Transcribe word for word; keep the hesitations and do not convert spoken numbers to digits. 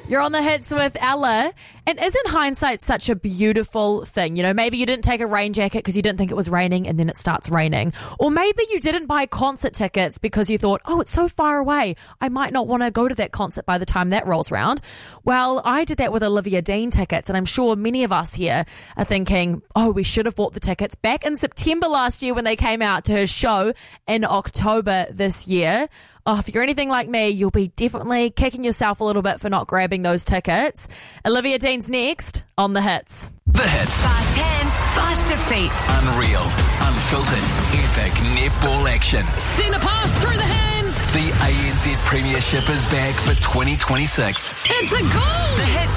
You're on the hits with Ella. And isn't hindsight such a beautiful thing? You know, maybe you didn't take a rain jacket because you didn't think it was raining and then it starts raining. Or maybe you didn't buy concert tickets because you thought, oh, it's so far away. I might not want to go to that concert by the time that rolls around. Well, I did that with Olivia Dean tickets, and I'm sure many of us here are thinking, oh, we should have bought the tickets back in September last year when they came out to her show in October this year. Oh, if you're anything like me, you'll be definitely kicking yourself a little bit for not grabbing those tickets. Olivia Dean's next on The Hits. The Hits. Fast hands, faster feet. Unreal, unfiltered, epic netball action. Send a pass through the hands. The A N Z Premiership is back for twenty twenty-six. It's a goal. The Hits